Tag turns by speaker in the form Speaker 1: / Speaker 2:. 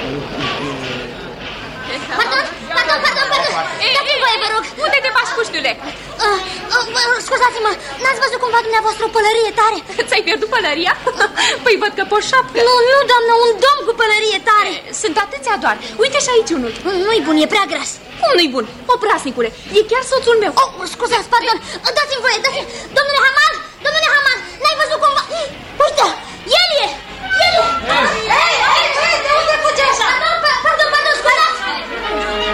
Speaker 1: Pardon. Dați-mi voie, vă rog.
Speaker 2: Unde te bași, puștiule?
Speaker 1: Scuzați-mă, n-ați văzut cumva dumneavoastră o pălărie tare?
Speaker 2: Ți-ai pierdut pălăria? Păi văd că pe o șapcă.
Speaker 1: Nu, doamnă, un domn cu pălărie tare.
Speaker 2: Sunt atâția doar. Uite și aici unul.
Speaker 1: Nu-i bun, e prea gras.
Speaker 2: Cum nu-i bun? Oprasnicule, e chiar soțul meu.
Speaker 1: Scuzați, pardon. Dați-mi voie, Domnule Hamal,